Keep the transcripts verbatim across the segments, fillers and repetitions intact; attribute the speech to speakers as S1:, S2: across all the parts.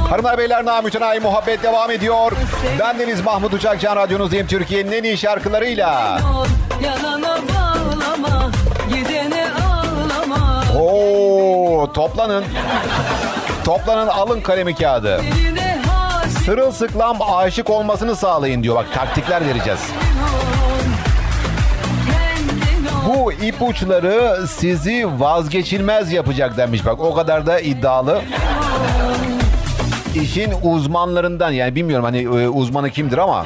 S1: Hanımlar beyler, namütenayi muhabbet devam ediyor. Ben Deniz Mahmut Uçak, Can Radyonuzdayım. Türkiye'nin en iyi şarkılarıyla. Yalana bağlama, gidene ağlama. Oo, toplanın. Toplanın, alın kalemi kağıdı. Sırılsıklam aşık olmasını sağlayın diyor. Bak, taktikler vereceğiz. Bu ipuçları sizi vazgeçilmez yapacak demiş. Bak, o kadar da iddialı. İşin uzmanlarından, yani bilmiyorum hani uzmanı kimdir ama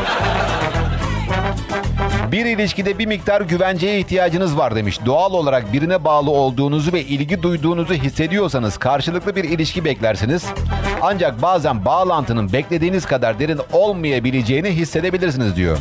S1: bir ilişkide bir miktar güvenceye ihtiyacınız var demiş. Doğal olarak birine bağlı olduğunuzu ve ilgi duyduğunuzu hissediyorsanız karşılıklı bir ilişki beklersiniz. Ancak bazen bağlantının beklediğiniz kadar derin olmayabileceğini hissedebilirsiniz diyor.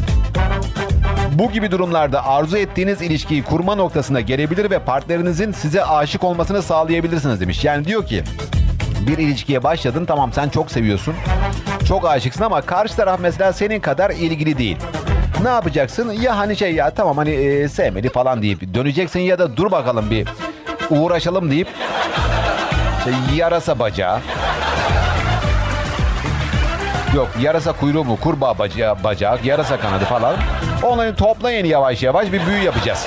S1: Bu gibi durumlarda arzu ettiğiniz ilişkiyi kurma noktasına gelebilir ve partnerinizin size aşık olmasını sağlayabilirsiniz demiş. Yani diyor ki, bir ilişkiye başladın, tamam sen çok seviyorsun, çok aşıksın ama karşı taraf mesela senin kadar ilgili değil. Ne yapacaksın? Ya hani şey ya tamam hani e, sevmedi falan deyip döneceksin ya da dur bakalım bir uğraşalım deyip işte yarasa bacağı, yok yarasa kuyruğu mu, kurbağa bacağı, bacak, yarasa kanadı falan, onları toplayın, yavaş yavaş bir büyü yapacağız.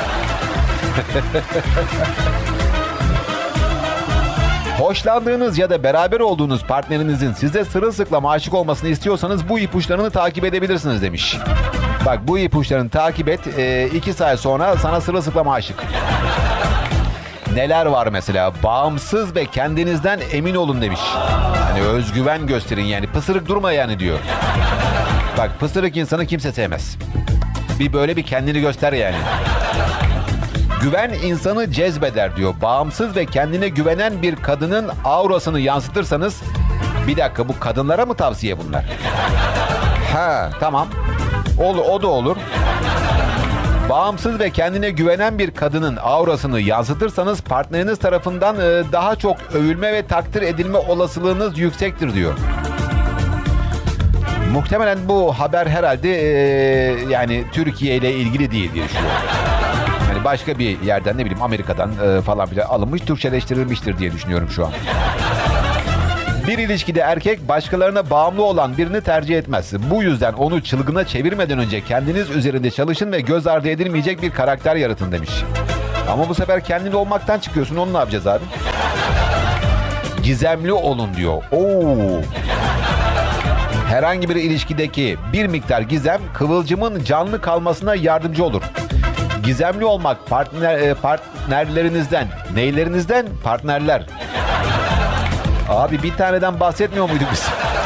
S1: Hoşlandığınız ya da beraber olduğunuz partnerinizin size sırılsıklam aşık olmasını istiyorsanız bu ipuçlarını takip edebilirsiniz demiş. Bak, bu ipuçlarını takip et, e, iki saat sonra sana sırılsıklam aşık. Neler var mesela? Bağımsız ve kendinizden emin olun demiş. Hani özgüven gösterin, yani pısırık durma yani diyor. Bak, pısırık insanı kimse sevmez. Bir böyle bir kendini göster yani. Güven insanı cezbeder diyor. Bağımsız ve kendine güvenen bir kadının aurasını yansıtırsanız... Bir dakika, bu kadınlara mı tavsiye bunlar? Ha, tamam. O, o da olur. Bağımsız ve kendine güvenen bir kadının aurasını yansıtırsanız partneriniz tarafından daha çok övülme ve takdir edilme olasılığınız yüksektir diyor. Muhtemelen bu haber herhalde e, yani Türkiye ile ilgili değil diye düşünüyorum. Yani başka bir yerden, ne bileyim Amerika'dan e, falan bile alınmış, Türkçeleştirilmiştir diye düşünüyorum şu an. Bir ilişkide erkek başkalarına bağımlı olan birini tercih etmez. Bu yüzden onu çılgına çevirmeden önce kendiniz üzerinde çalışın ve göz ardı edilmeyecek bir karakter yaratın demiş. Ama bu sefer kendin olmaktan çıkıyorsun, onu ne yapacağız abi? Gizemli olun diyor. Oo. Herhangi bir ilişkideki bir miktar gizem kıvılcımın canlı kalmasına yardımcı olur. Gizemli olmak partner, partnerlerinizden, neylerinizden? Partnerler. Abi bir taneden bahsetmiyor muyduk biz?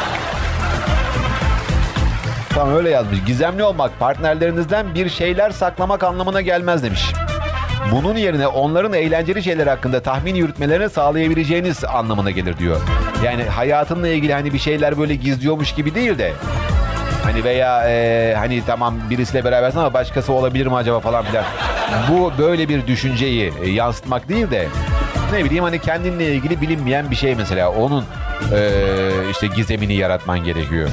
S1: Tamam, öyle yazmış. Gizemli olmak partnerlerinizden bir şeyler saklamak anlamına gelmez demiş. Bunun yerine onların eğlenceli şeyler hakkında tahmin yürütmelerini sağlayabileceğiniz anlamına gelir diyor. Yani hayatınla ilgili hani bir şeyler böyle gizliyormuş gibi değil de hani veya e, hani tamam birisiyle berabersin ama başkası olabilir mi acaba falan filan. Bu böyle bir düşünceyi e, yansıtmak değil de ne bileyim hani kendinle ilgili bilinmeyen bir şey mesela, onun e, işte gizemini yaratman gerekiyor.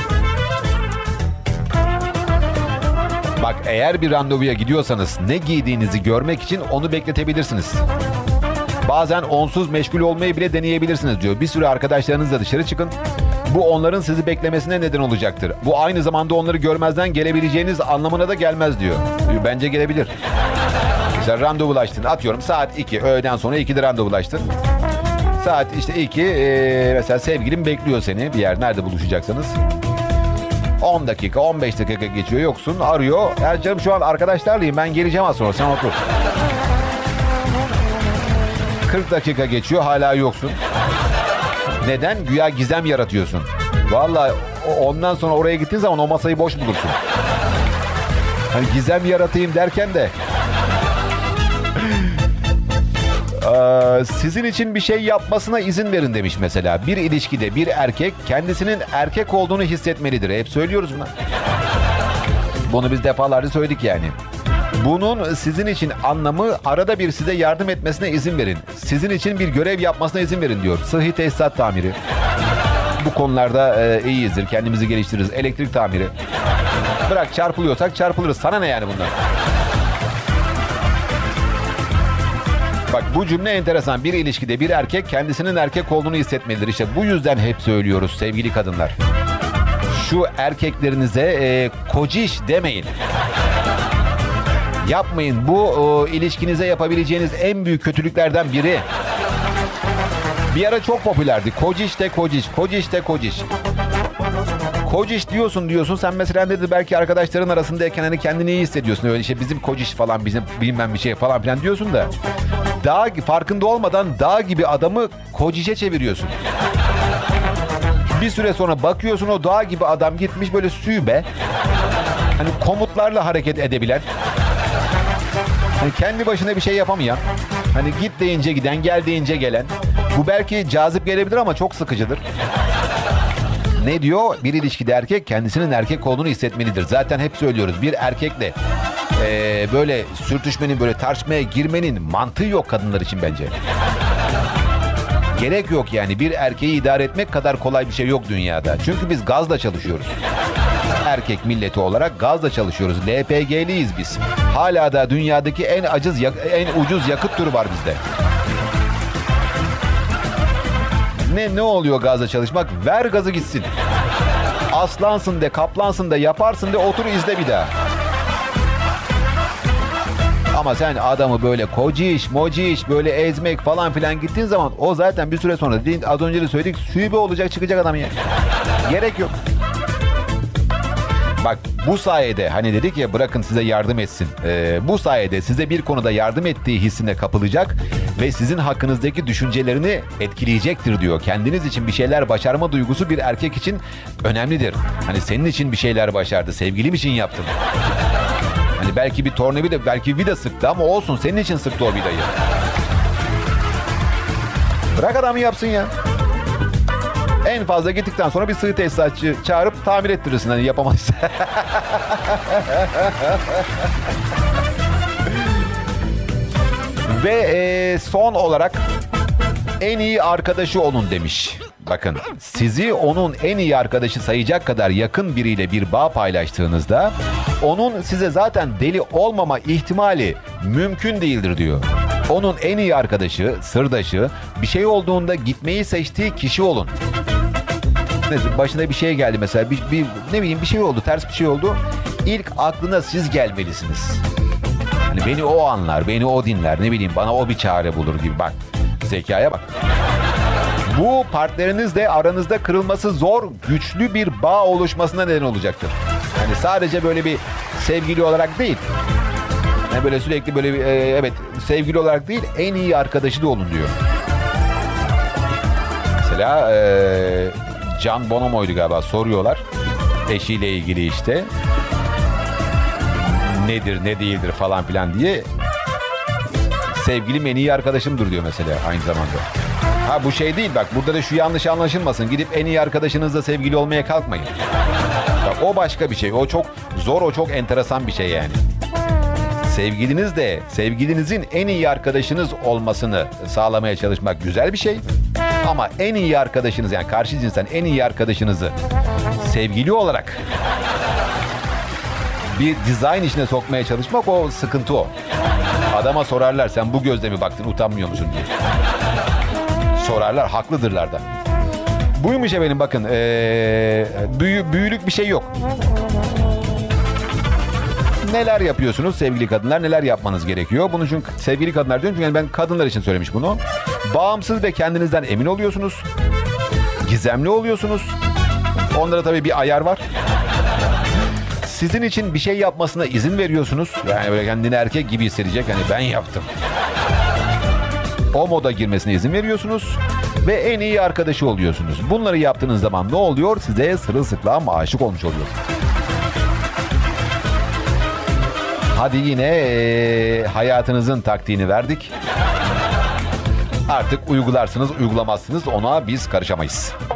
S1: Bak, eğer bir randevuya gidiyorsanız ne giydiğinizi görmek için onu bekletebilirsiniz. Bazen onsuz meşgul olmayı bile deneyebilirsiniz diyor. Bir sürü arkadaşlarınızla dışarı çıkın. Bu onların sizi beklemesine neden olacaktır. Bu aynı zamanda onları görmezden gelebileceğiniz anlamına da gelmez diyor. Bence gelebilir. Mesela randevulaştın, atıyorum saat iki, öğleden sonra ikide randevulaştın. Saat işte iki, e, mesela sevgilin bekliyor seni bir yer, nerede buluşacaksanız. on dakika, on beş dakika geçiyor, yoksun, arıyor. Ya canım şu an arkadaşlarlayım, ben geleceğim az sonra, sen otur. kırk dakika geçiyor, hala yoksun. Neden? Güya gizem yaratıyorsun. Vallahi ondan sonra oraya gittiğin zaman o masayı boş bulursun. Hani gizem yaratayım derken de... Ee, sizin için bir şey yapmasına izin verin demiş mesela. Bir ilişkide bir erkek kendisinin erkek olduğunu hissetmelidir. Hep söylüyoruz bunu. Bunu biz defalarca söyledik yani. Bunun sizin için anlamı arada bir size yardım etmesine izin verin. Sizin için bir görev yapmasına izin verin diyor. Sıhhi tesisat tamiri. Bu konularda e, iyiyizdir. Kendimizi geliştiririz. Elektrik tamiri. Bırak çarpılıyorsak çarpılırız. Sana ne yani bunlar? Bak bu cümle enteresan. Bir ilişkide bir erkek kendisinin erkek olduğunu hissetmelidir. İşte bu yüzden hep söylüyoruz sevgili kadınlar. Şu erkeklerinize e, kociş demeyin. Yapmayın. Bu o, ilişkinize yapabileceğiniz en büyük kötülüklerden biri. Bir ara çok popülerdi. Kociş de kociş, kociş de kociş. Kociş diyorsun diyorsun. Sen mesela dedi belki arkadaşların arasındayken hani kendini iyi hissediyorsun. Öyle işte bizim kociş falan, bizim bilmem bir şey falan filan diyorsun da. Dağ, farkında olmadan dağ gibi adamı kocişe çeviriyorsun. Bir süre sonra bakıyorsun o dağ gibi adam gitmiş böyle sübe. Hani komutlarla hareket edebilen. Hani kendi başına bir şey yapamayan. Hani git deyince giden, gel deyince gelen. Bu belki cazip gelebilir ama çok sıkıcıdır. Ne diyor? Bir ilişkide erkek kendisinin erkek olduğunu hissetmelidir. Zaten hep söylüyoruz. Bir erkekle ee, böyle sürtüşmenin, böyle tartışmaya girmenin mantığı yok kadınlar için bence. Gerek yok yani. Bir erkeği idare etmek kadar kolay bir şey yok dünyada. Çünkü biz gazla çalışıyoruz. Erkek milleti olarak gazla çalışıyoruz. L P G'liyiz biz. Hala da dünyadaki en acız, en ucuz yakıt türü var bizde. Ne ne oluyor gazla çalışmak? Ver gazı gitsin. Aslansın de, kaplansın de, yaparsın de, otur izle bir daha. Ama sen adamı böyle kociş, mociş, böyle ezmek falan filan gittiğin zaman o zaten bir süre sonra dediğin, az önce de söyledik, sübe olacak, çıkacak adam ya. Gerek yok. Bak bu sayede hani dedik ya bırakın size yardım etsin. Ee, bu sayede size bir konuda yardım ettiği hissine kapılacak ve sizin hakkınızdaki düşüncelerini etkileyecektir diyor. Kendiniz için bir şeyler başarma duygusu bir erkek için önemlidir. Hani senin için bir şeyler başardı, sevgilim için yaptım. Hani belki bir tornavida, belki vida sıktı ama olsun, senin için sıktı o vidayı. Bırak adamı yapsın ya. En fazla gittikten sonra bir sıvı tesisatçı çağırıp tamir ettirirsin hani yapamayız. Ve e, son olarak en iyi arkadaşı olun demiş. Bakın, sizi onun en iyi arkadaşı sayacak kadar yakın biriyle bir bağ paylaştığınızda onun size zaten deli olmama ihtimali mümkün değildir diyor. Onun en iyi arkadaşı, sırdaşı, bir şey olduğunda gitmeyi seçtiği kişi olun. Başına bir şey geldi mesela, bir, bir ne bileyim bir şey oldu, ters bir şey oldu. İlk aklına siz gelmelisiniz. Hani beni o anlar, beni o dinler, ne bileyim bana o bir çare bulur gibi. Bak, zekaya bak. Bu partnerinizle aranızda kırılması zor, güçlü bir bağ oluşmasına neden olacaktır. Yani sadece böyle bir sevgili olarak değil. Yani böyle sürekli böyle bir, e, evet sevgili olarak değil, en iyi arkadaşı da olun diyor. Mesela e, Can Bonomo'ydu galiba, soruyorlar eşiyle ilgili işte. Nedir ne değildir falan filan diye. Sevgilim en iyi arkadaşımdır diyor mesela aynı zamanda. Ha bu şey değil bak, burada da şu yanlış anlaşılmasın. Gidip en iyi arkadaşınızla sevgili olmaya kalkmayın. Bak, o başka bir şey. O çok zor, o çok enteresan bir şey yani. Sevgiliniz de, sevgilinizin en iyi arkadaşınız olmasını sağlamaya çalışmak güzel bir şey. Ama en iyi arkadaşınız, yani karşı cinsten en iyi arkadaşınızı sevgili olarak bir dizayn içine sokmaya çalışmak, o sıkıntı o. Adama sorarlar, sen bu gözle mi baktın, utanmıyor musun diye. Sorarlar, haklıdırlar da. Buymuş efendim bakın, ee, büyü, büyülük bir şey yok. Neler yapıyorsunuz sevgili kadınlar, neler yapmanız gerekiyor? Bunun için sevgili kadınlar diyorum çünkü ben kadınlar için söylemiş bunu. Bağımsız ve kendinizden emin oluyorsunuz. Gizemli oluyorsunuz. Onlara tabii bir ayar var. Sizin için bir şey yapmasına izin veriyorsunuz. Yani böyle kendini erkek gibi hissedecek. Hani ben yaptım. O moda girmesine izin veriyorsunuz. Ve en iyi arkadaşı oluyorsunuz. Bunları yaptığınız zaman ne oluyor? Size sırılsıklam aşık olmuş oluyor. Hadi yine e, hayatınızın taktiğini verdik. Artık uygularsınız, uygulamazsınız, ona biz karışamayız.